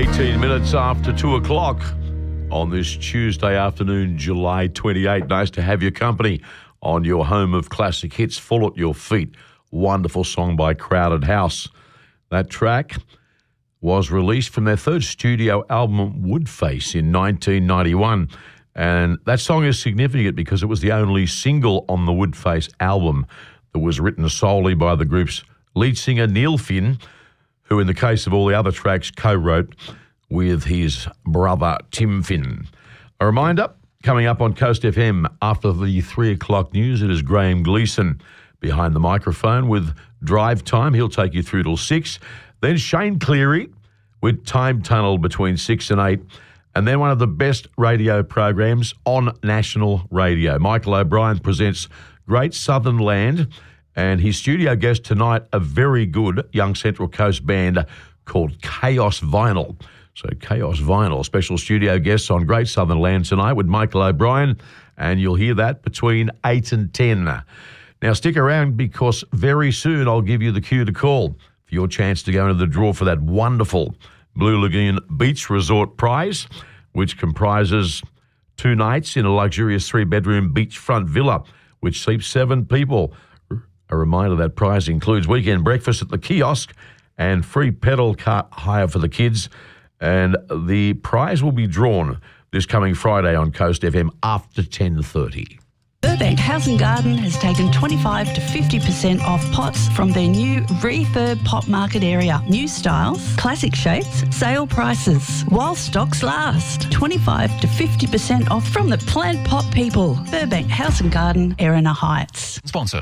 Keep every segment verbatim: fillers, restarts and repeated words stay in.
eighteen minutes after two o'clock on this Tuesday afternoon, July twenty-eighth. Nice to have your company on your home of classic hits, Fall at Your Feet. Wonderful song by Crowded House. That track was released from their third studio album, Woodface, in nineteen ninety-one. And that song is significant because it was the only single on the Woodface album that was written solely by the group's lead singer, Neil Finn, who in the case of all the other tracks co-wrote with his brother Tim Finn. A reminder, coming up on Coast F M after the three o'clock news, it is Graham Gleeson behind the microphone with Drive Time. He'll take you through till six. Then Shane Cleary with Time Tunnel between six and eight. And then one of the best radio programs on national radio. Michael O'Brien presents Great Southern Land, and his studio guest tonight, a very good young Central Coast band called Chaos Vinyl. So Chaos Vinyl, special studio guests on Great Southern Land tonight with Michael O'Brien, and you'll hear that between eight and ten. Now stick around because very soon I'll give you the cue to call for your chance to go into the draw for that wonderful Blue Lagoon Beach Resort prize, which comprises two nights in a luxurious three-bedroom beachfront villa, which seats seven people. A reminder that prize includes weekend breakfast at the kiosk and free pedal cart hire for the kids. And the prize will be drawn this coming Friday on Coast F M after ten thirty. Burbank House and Garden has taken twenty-five to fifty percent off pots from their new refurb pot market area. New styles, classic shapes, sale prices. While stocks last. twenty-five to fifty percent off from the plant pot people. Burbank House and Garden, Erina Heights. Sponsor.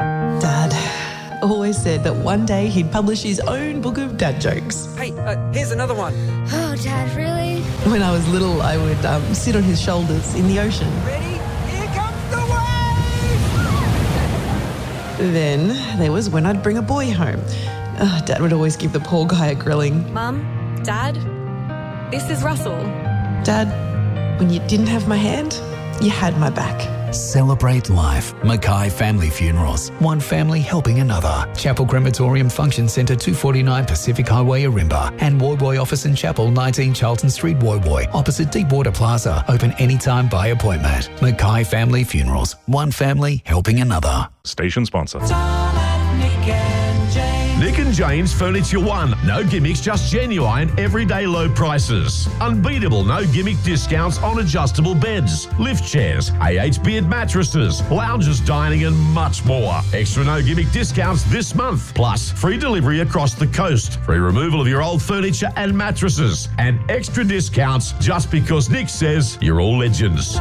Dad always said that one day he'd publish his own book of dad jokes. Hey, uh, here's another one. Oh, Dad, really? When I was little, I would um, sit on his shoulders in the ocean. Ready? Here comes the wave! Then there was when I'd bring a boy home. Uh, Dad would always give the poor guy a grilling. Mum, Dad, this is Russell. Dad, when you didn't have my hand, you had my back. Celebrate life. Mackay Family Funerals. One family helping another. Chapel Crematorium Function Centre, two forty-nine Pacific Highway, Arimba. And Woy Woy Office and Chapel, nineteen Charlton Street, Woy Woy. Opposite Deepwater Plaza. Open anytime by appointment. Mackay Family Funerals. One family helping another. Station sponsor. Nick and Jane's Furniture One. No gimmicks, just genuine, everyday low prices. Unbeatable, no gimmick discounts on adjustable beds, lift chairs, A H Beard mattresses, lounges, dining and much more. Extra no gimmick discounts this month. Plus, free delivery across the coast. Free removal of your old furniture and mattresses. And extra discounts just because Nick says you're all legends.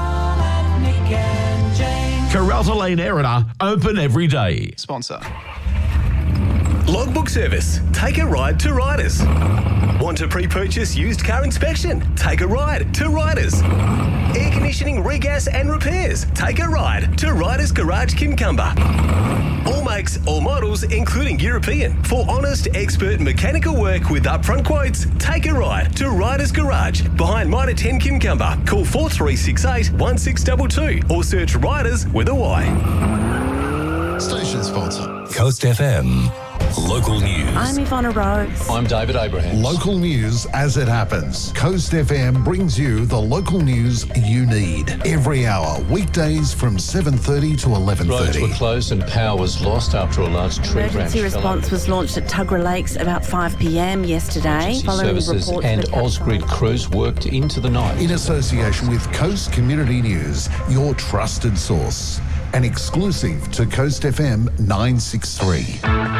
Carralta Lane, Erina, open every day. Sponsor. Logbook service. Take a ride to Riders. Want to pre-purchase used car inspection? Take a ride to Riders. Air conditioning, regas and repairs? Take a ride to Riders Garage Kincumber. All makes, all models, including European. For honest, expert mechanical work with upfront quotes, take a ride to Riders Garage behind Mitre ten Kincumber. Call four three six eight, one six two two or search Riders with a Y. Station sponsor. Coast F M. Local news. I'm Ivana Rose. I'm David Abraham. Local news as it happens. Coast F M brings you the local news you need every hour, weekdays from seven thirty to eleven thirty. Roads were closed and power was lost after a large tree branch. Emergency response was launched at Tuggerah Lakes about five p.m. yesterday. Emergency Following services reports and that- Ausgrid crews worked into the night. In association with Coast Community News, your trusted source. An exclusive to Coast F M nine sixty-three.